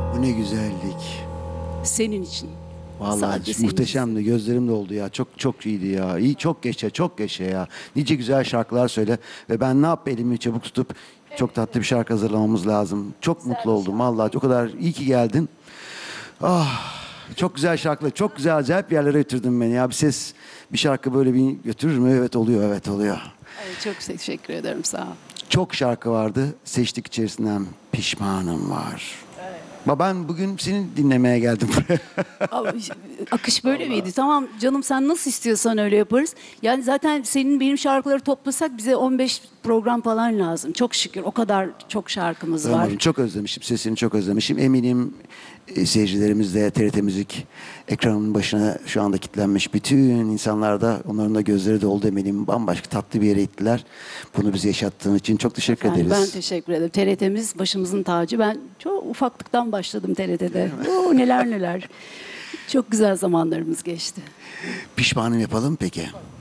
Bu ne güzellik. Senin için. Vallahi Sadece senin muhteşemdi. Gözlerim doldu ya. Çok çok iyiydi ya. İyi, çok geçe, çok geçe ya. Nice güzel şarkılar söyle. Ve ben ne yap elimi çabuk tutup çok tatlı bir şarkı hazırlamamız lazım. Çok mutlu oldum. Vallahi o kadar iyi ki geldin. Ah, çok güzel şarkılar. Çok güzel acayip yerlere götürdün beni ya. Bir ses, bir şarkı böyle bir götürür mü? Evet oluyor, evet oluyor. Evet, çok teşekkür ederim, sağ ol. Çok şarkı vardı. Seçtik içerisinden Pişmanım var. Ben bugün seni dinlemeye geldim buraya. Ama akış böyle miydi? Tamam canım, sen nasıl istiyorsan öyle yaparız. Yani zaten senin benim şarkıları toplasak bize 15 program falan lazım. Çok şükür o kadar çok şarkımız var. Anladım. Çok özlemişim. Sesini çok özlemişim. Eminim seyircilerimiz de TRT Müzik ekranının başına şu anda kilitlenmiş. Bütün insanlar da onların da gözleri doldu eminim. Bambaşka tatlı bir yere gittiler. Bunu bize yaşattığın için çok teşekkür Yani ederiz. ben teşekkür ederim. TRT'miz başımızın tacı. Ben çok ufaklıktan başladım TRT'de. Oo, neler neler. Çok güzel zamanlarımız geçti. Pişmanım yapalım peki.